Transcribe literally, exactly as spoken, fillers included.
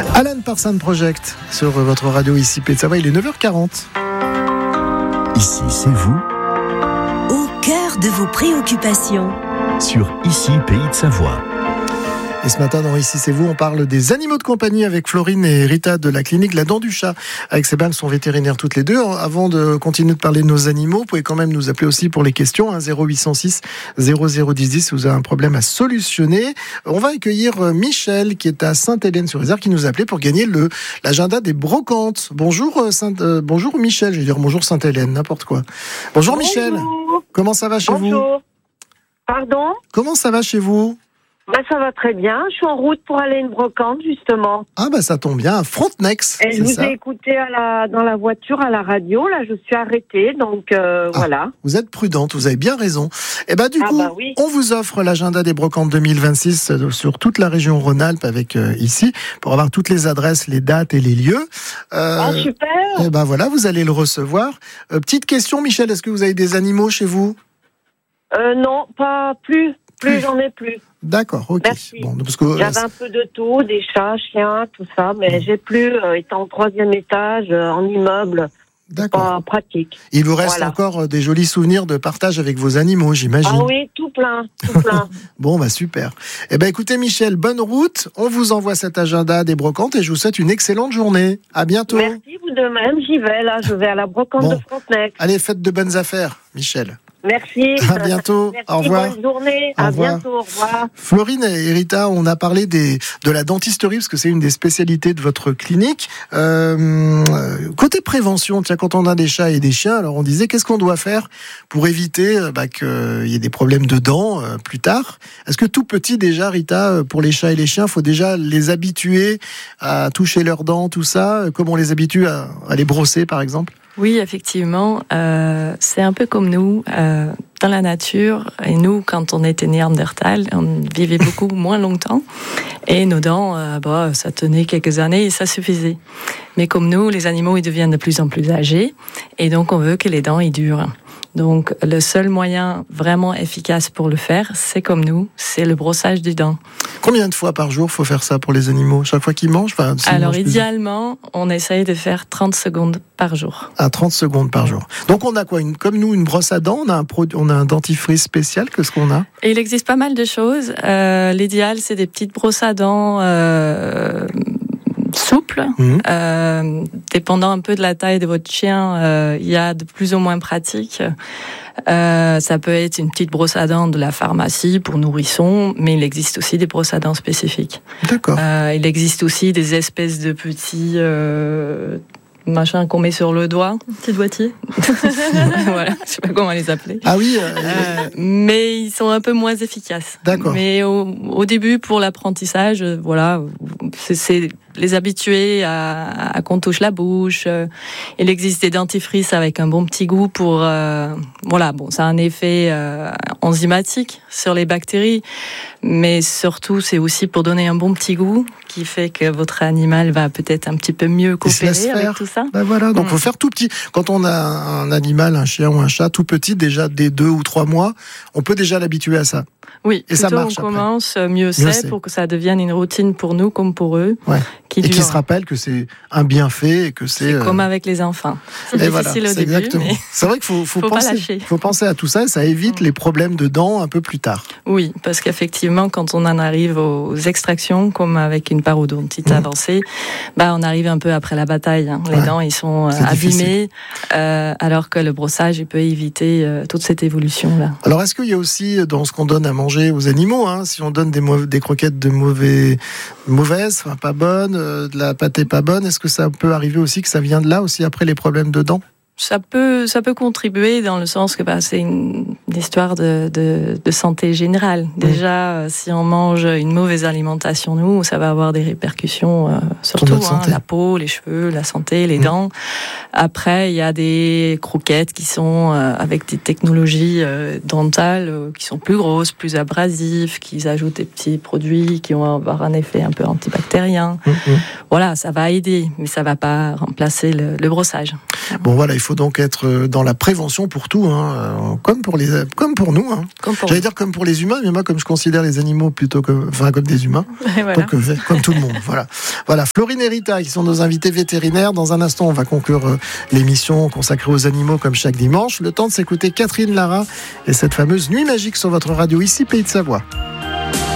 Alan Parsons Project sur votre radio ici Pays de Savoie, il est neuf heures quarante. Ici, c'est vous. Au cœur de vos préoccupations. Sur Ici, Pays de Savoie. Et ce matin, dans Ici, c'est vous, on parle des animaux de compagnie avec Florine et Rita de la clinique La Dent du Chat. Avec Sébastien, elles sont vétérinaires toutes les deux. Avant de continuer de parler de nos animaux, vous pouvez quand même nous appeler aussi pour les questions, hein, zéro huit cent six zéro zéro dix dix si vous avez un problème à solutionner. On va accueillir Michel, qui est à Sainte-Hélène-sur-Isère, qui nous a appelé pour gagner le, l'agenda des brocantes. Bonjour, Sainte, euh, bonjour Michel, je vais dire bonjour Sainte-Hélène, n'importe quoi. Bonjour, bonjour Michel, comment ça va chez bonjour. vous Bonjour. Pardon ? Comment ça va chez vous ? Bah, ça va très bien. Je suis en route pour aller à une brocante, justement. Ah, bah, ça tombe bien, à Frontenex. Et je vous ça ai écouté à la, dans la voiture, à la radio. Là, je suis arrêtée, donc euh, ah, voilà. Vous êtes prudente, vous avez bien raison. Et bah, du ah, coup, bah, oui. on vous offre l'agenda des brocantes deux mille vingt-six sur toute la région Rhône-Alpes avec euh, ici, pour avoir toutes les adresses, les dates et les lieux. Euh, ah, super. Et bah, voilà, vous allez le recevoir. Euh, petite question, Michel, est-ce que vous avez des animaux chez vous ? euh, Non, pas plus. Plus, j'en ai plus. D'accord, ok. Merci. Bon, parce que, J'avais un peu de tout, des chats, chiens, tout ça, mais mmh. j'ai plus, euh, étant au troisième étage, euh, en immeuble. D'accord. Pas pratique. Il vous reste voilà. encore des jolis souvenirs de partage avec vos animaux, j'imagine. Ah oui, tout plein, tout plein. Bon, bah super. Eh ben, écoutez, Michel, bonne route. On vous envoie cet agenda des brocantes et je vous souhaite une excellente journée. À bientôt. Merci, vous de même. J'y vais, là. Je vais à la brocante bon. de Frontenex. Allez, faites de bonnes affaires, Michel. Merci. À bientôt. Merci, au revoir. Bonne journée. Au à revoir. bientôt. Au revoir. Florine et Rita, on a parlé des, de la dentisterie parce que c'est une des spécialités de votre clinique. Euh, côté prévention, tiens, quand on a des chats et des chiens, alors on disait qu'est-ce qu'on doit faire pour éviter bah, qu'il y ait des problèmes de dents euh, plus tard. Est-ce que tout petit déjà, Rita, pour les chats et les chiens, il faut déjà les habituer à toucher leurs dents, tout ça, comme on les habitue à, à les brosser, par exemple ? Oui, effectivement, euh, c'est un peu comme nous, euh, dans la nature. Et nous, quand on était Néandertal, on vivait beaucoup moins longtemps. Et nos dents, euh, bah, ça tenait quelques années et ça suffisait. Mais comme nous, les animaux, ils deviennent de plus en plus âgés. Et donc, on veut que les dents, ils durent. Donc, le seul moyen vraiment efficace pour le faire, c'est comme nous, c'est le brossage des dents. Combien de fois par jour faut faire ça pour les animaux ? Chaque fois qu'ils mangent enfin, Alors, mangent idéalement, on essaye de faire trente secondes par jour. À trente secondes par jour. Donc, on a quoi une, comme nous, une brosse à dents, on a un, pro, on a un dentifrice spécial, qu'est-ce qu'on a ? Et il existe pas mal de choses. Euh, l'idéal, c'est des petites brosses à dents... Euh, souple, mmh. euh, dépendant un peu de la taille de votre chien, euh, il y a de plus ou moins pratiques. Euh, ça peut être une petite brosse à dents de la pharmacie pour nourrissons, mais il existe aussi des brosses à dents spécifiques. D'accord. Euh, il existe aussi des espèces de petits euh, machins qu'on met sur le doigt, petit doigtier. Voilà, je sais pas comment les appeler. Ah oui. Euh, euh, mais ils sont un peu moins efficaces. D'accord. Mais au, au début, pour l'apprentissage, voilà, c'est, c'est les habituer à, à qu'on touche la bouche. Il existe des dentifrices avec un bon petit goût pour, euh, voilà, bon, ça a un effet euh, enzymatique sur les bactéries, mais surtout c'est aussi pour donner un bon petit goût qui fait que votre animal va peut-être un petit peu mieux coopérer avec tout ça. Ben voilà, donc mmh. faut faire tout petit. Quand on a un animal, un chien ou un chat tout petit, déjà dès deux ou trois mois, on peut déjà l'habituer à ça. Oui, et ça marche. On commence, mieux c'est, mieux c'est pour que ça devienne une routine pour nous comme pour eux. Ouais. Qui et dure. qui se rappelle que c'est un bienfait et que c'est, c'est euh... comme avec les enfants. C'est et difficile voilà, au début. Exactement. Mais c'est vrai qu'il faut, faut, faut penser, faut penser à tout ça et ça évite mmh. les problèmes de dents un peu plus tard. Oui, parce qu'effectivement, quand on en arrive aux extractions, comme avec une parodontite mmh. avancée, bah, on arrive un peu après la bataille. Hein. Les ouais. dents, ils sont euh, abîmés, euh, alors que le brossage, il peut éviter euh, toute cette évolution-là. Alors, est-ce qu'il y a aussi, dans ce qu'on donne à manger aux animaux, hein, si on donne des, mauvais, des croquettes de mauvais, mauvaises, enfin, pas bonnes, euh, de la pâtée pas bonne, est-ce que ça peut arriver aussi que ça vient de là aussi après les problèmes de dents ? Ça peut, ça peut contribuer dans le sens que bah, c'est une, une histoire de, de, de santé générale. Déjà, mmh. si on mange une mauvaise alimentation, nous, ça va avoir des répercussions euh, sur tout, hein, la peau, les cheveux, la santé, les mmh. dents. Après, il y a des croquettes qui sont euh, avec des technologies euh, dentales euh, qui sont plus grosses, plus abrasives, qui ajoutent des petits produits qui vont avoir un effet un peu antibactérien. Mmh. Voilà, ça va aider, mais ça va pas remplacer le, le brossage. Bon voilà, il faut donc être dans la prévention pour tout, hein, comme pour les, comme pour nous. Hein. Comme pour J'allais dire comme pour les humains, mais moi comme je considère les animaux plutôt comme, enfin comme des humains, voilà. donc, comme tout le monde. Voilà, voilà. Florine et Rita qui sont nos invités vétérinaires. Dans un instant, on va conclure l'émission consacrée aux animaux comme chaque dimanche. Le temps de s'écouter Catherine Lara et cette fameuse Nuit magique sur votre radio ici Pays de Savoie.